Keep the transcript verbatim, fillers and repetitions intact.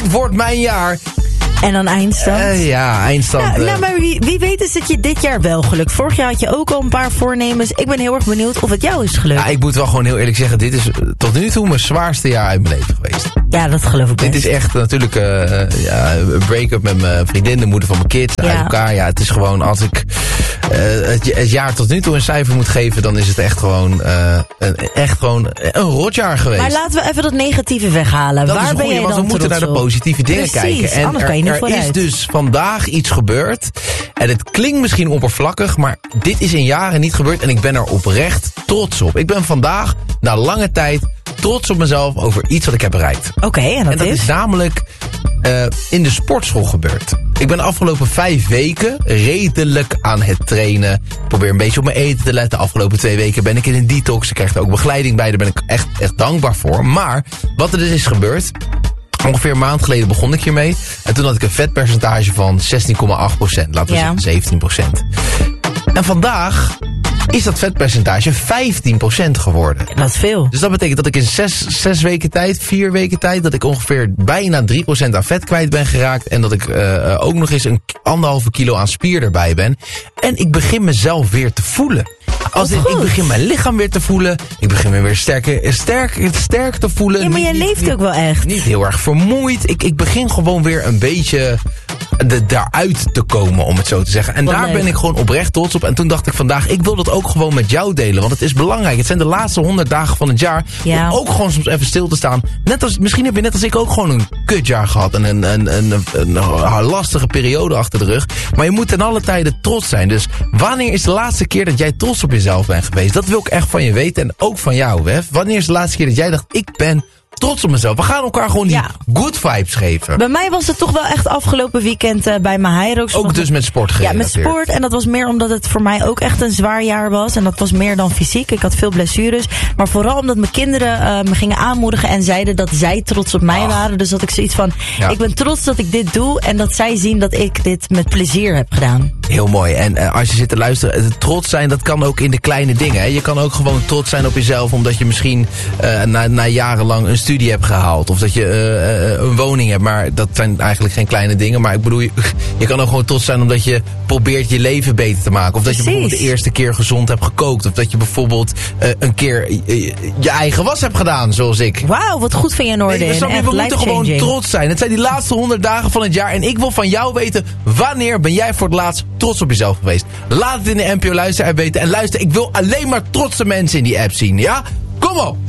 dit wordt mijn jaar. En dan eindstand? Uh, ja, eindstand. Nou, uh. nou maar wie, wie weet is het je dit jaar wel gelukt. Vorig jaar had je ook al een paar voornemens. Ik ben heel erg benieuwd of het jou is gelukt. Ja, ik moet wel gewoon heel eerlijk zeggen, dit is tot nu toe mijn zwaarste jaar uit mijn leven geweest. Ja, dat geloof ik best. Dit is echt natuurlijk uh, ja, een break-up met mijn vriendin, de moeder van mijn kids, ja. uit elkaar. Ja, het is gewoon, als ik uh, het, het jaar tot nu toe een cijfer moet geven, dan is het echt gewoon, uh, een, echt gewoon een rotjaar geweest. Maar laten we even dat negatieve weghalen. Dat Waar is een ben goeie, jij dan want we moeten naar de positieve dingen Precies, kijken. En anders kan je niet er, er is dus vandaag iets gebeurd. En het klinkt misschien oppervlakkig, maar dit is in jaren niet gebeurd. En ik ben er oprecht trots op. Ik ben vandaag, na lange tijd, trots op mezelf over iets wat ik heb bereikt. Oké, okay, en dat, en dat is? is namelijk uh, in de sportschool gebeurd. Ik ben de afgelopen vijf weken redelijk aan het trainen. Ik probeer een beetje op mijn eten te letten. De afgelopen twee weken ben ik in een detox. Ik krijg er ook begeleiding bij. Daar ben ik echt, echt dankbaar voor. Maar wat er dus is gebeurd, ongeveer een maand geleden begon ik hiermee. En toen had ik een vetpercentage van zestien komma acht procent. Laten we ja. zeggen zeventien procent. En vandaag is dat vetpercentage vijftien procent geworden. Dat is veel. Dus dat betekent dat ik in zes, zes weken tijd, vier weken tijd, dat ik ongeveer bijna drie procent aan vet kwijt ben geraakt. En dat ik uh, ook nog eens een anderhalve kilo aan spier erbij ben. En ik begin mezelf weer te voelen. Als ik, ik begin mijn lichaam weer te voelen. Ik begin me weer sterk, sterk, sterk te voelen. Ja, maar jij niet, leeft niet, ook wel echt. Niet heel erg vermoeid. Ik, ik begin gewoon weer een beetje de, daaruit te komen, om het zo te zeggen. En Wat daar leuk. ben ik gewoon oprecht trots op. En toen dacht ik vandaag, ik wil dat ook gewoon met jou delen. Want het is belangrijk. Het zijn de laatste honderd dagen van het jaar. Ja. Om ook gewoon soms even stil te staan. Net als, misschien heb je net als ik ook gewoon een kutjaar gehad. En een, een, een, een, een lastige periode achter de rug. Maar je moet ten alle tijden trots zijn. Dus wanneer is de laatste keer dat jij trots op jezelf bent geweest? Dat wil ik echt van je weten. En ook van jou, Wef. Wanneer is de laatste keer dat jij dacht, ik ben trots op mezelf? We gaan elkaar gewoon die ja. good vibes geven. Bij mij was het toch wel echt afgelopen weekend uh, bij mijn Hyrox. Ook dus met sport gerelateerd. Ja, met sport. En dat was meer omdat het voor mij ook echt een zwaar jaar was. En dat was meer dan fysiek. Ik had veel blessures. Maar vooral omdat mijn kinderen uh, me gingen aanmoedigen en zeiden dat zij trots op mij Ach. waren. Dus dat ik zoiets van, ja. ik ben trots dat ik dit doe. En dat zij zien dat ik dit met plezier heb gedaan. Heel mooi. En uh, als je zit te luisteren, trots zijn, dat kan ook in de kleine dingen. Hè? Je kan ook gewoon trots zijn op jezelf, omdat je misschien uh, na, na jarenlang een studie hebt gehaald. Of dat je uh, uh, een woning hebt. Maar dat zijn eigenlijk geen kleine dingen. Maar ik bedoel, je, je kan ook gewoon trots zijn omdat je probeert je leven beter te maken. Of dat Precies. je bijvoorbeeld de eerste keer gezond hebt gekookt. Of dat je bijvoorbeeld uh, een keer uh, je eigen was hebt gedaan, zoals ik. Wauw, wat goed van je, Noordin. Nee, we, we moeten gewoon trots zijn. Het zijn die laatste honderd dagen van het jaar. En ik wil van jou weten, wanneer ben jij voor het laatst trots op jezelf geweest? Laat het in de N P O Luister-app weten. En luister, ik wil alleen maar trotse mensen in die app zien, ja? Kom op!